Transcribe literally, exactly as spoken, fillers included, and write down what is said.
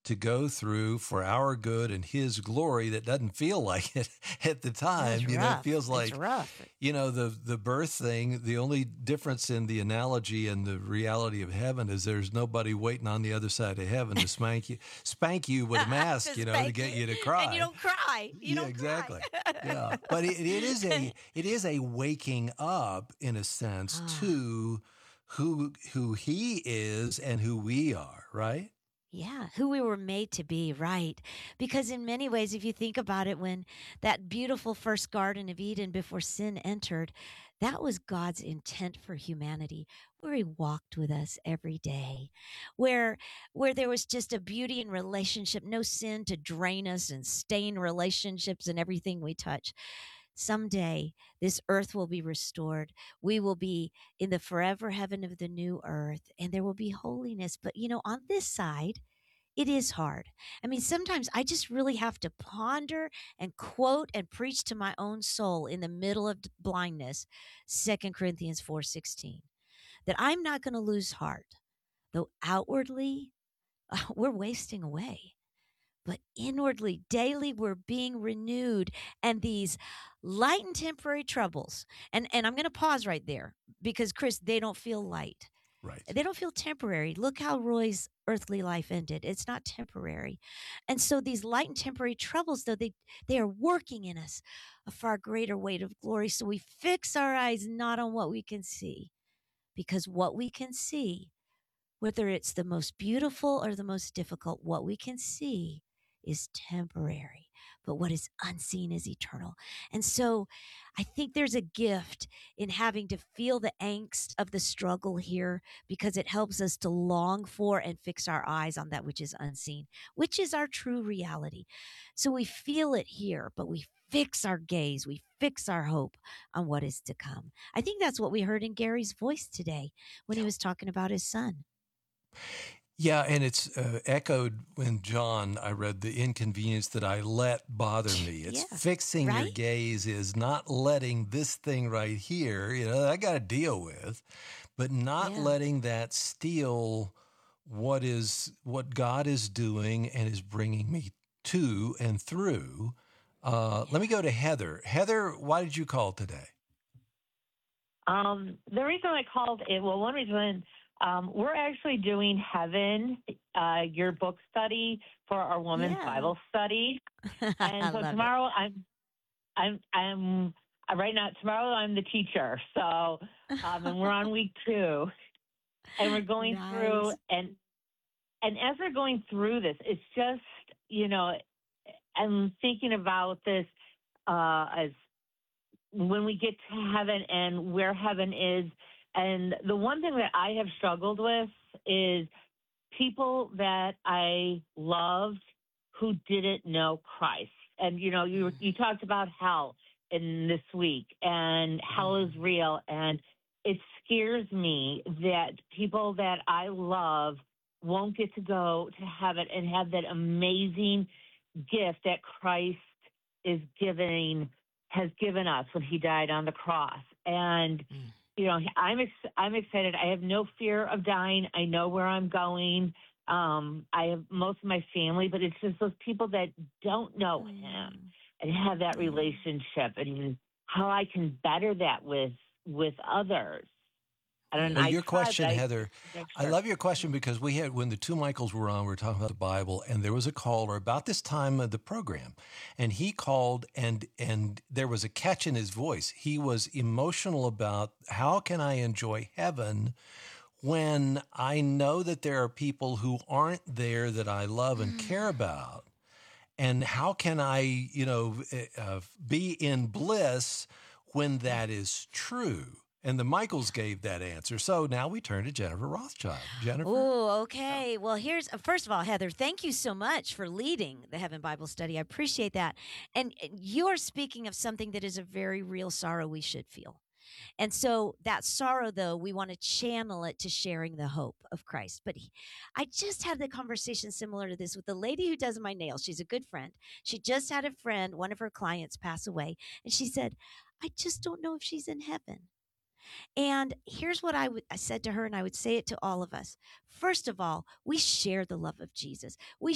to go through for our good and his glory that doesn't feel like it at the time. You know, it feels like, it's rough. you know, the, the birth thing, the only difference in the analogy and the reality of heaven is there's nobody waiting on the other side of heaven to spank you, spank you with a mask, To you know, to spank get you, you to cry. and you don't cry. You yeah, don't exactly. cry. Yeah. But it, it is a, it is a waking up in a sense Ah. to who, who he is and who we are, right? Yeah, who we were made to be, right? Because in many ways, if you think about it, when that beautiful first Garden of Eden before sin entered, that was God's intent for humanity, where he walked with us every day, where where there was just a beauty in relationship, no sin to drain us and stain relationships and everything we touch. Someday, this earth will be restored. We will be in the forever heaven of the new earth, and there will be holiness. But, you know, on this side, it is hard. I mean, sometimes I just really have to ponder and quote and preach to my own soul in the middle of d- blindness, Second Corinthians four sixteen, that I'm not going to lose heart, though outwardly we're wasting away. But inwardly, daily, we're being renewed. And these light and temporary troubles, and, and I'm going to pause right there because, Chris, they don't feel light. Right. They don't feel temporary. Look how Roy's earthly life ended. It's not temporary. And so these light and temporary troubles, though, they, they are working in us a far greater weight of glory. So we fix our eyes not on what we can see, because what we can see, whether it's the most beautiful or the most difficult, what we can see is temporary, but what is unseen is eternal. And so I think there's a gift in having to feel the angst of the struggle here, because it helps us to long for and fix our eyes on that which is unseen, which is our true reality. So we feel it here, but we fix our gaze, we fix our hope on what is to come. I think that's what we heard in Gary's voice today when he was talking about his son. Yeah, and it's uh, echoed when John, I read, the inconvenience that I let bother me. It's Yeah, fixing your right? gaze is not letting this thing right here, you know, I got to deal with, but not Yeah. letting that steal what is, what God is doing and is bringing me to and through. Uh, Let me go to Heather. Heather, why did you call today? Um, the reason I called it, well, one reason, um, we're actually doing Heaven, uh, your book study for our women's Yeah. Bible study. I And so love it. tomorrow I'm, I'm, I'm, uh, right now, tomorrow I'm the teacher. So, um, and we're on week two and we're going through, Nice. and, and as we're going through this, it's just, you know, I'm thinking about this, uh, as when we get to heaven and where heaven is. And the one thing that I have struggled with is people that I loved who didn't know Christ. And, you know, you, you talked about hell in this week, and hell is real. And it scares me that people that I love won't get to go to heaven and have that amazing gift that Christ is giving, has given us when he died on the cross. And, Mm. you know, I'm, ex- I'm excited. I have no fear of dying. I know where I'm going. Um, I have most of my family, but it's just those people that don't know him Mm. and have that relationship, and how I can better that with, with others. I don't know. Well, I your tried, question, but I, Heather, I'm I sure. love your question because we had, when the two Michaels were on, we were talking about the Bible, and there was a caller about this time of the program, and he called, and and there was a catch in his voice. He was emotional about, how can I enjoy heaven when I know that there are people who aren't there that I love and care about? And how can I, you know, uh, be in bliss when that is true? And the Michaels gave that answer. So now we turn to Jennifer Rothschild. Jennifer? Oh, okay. Well, here's uh, first of all, Heather, thank you so much for leading the Heaven Bible Study. I appreciate that. And uh, you're speaking of something that is a very real sorrow we should feel. And so that sorrow, though, we want to channel it to sharing the hope of Christ. But he, I just had the conversation similar to this with the lady who does my nails. She's a good friend. She just had a friend, one of her clients, pass away. And she said, I just don't know if she's in heaven. And here's what I would I said to her, and I would say it to all of us. First of all, we share the love of Jesus. We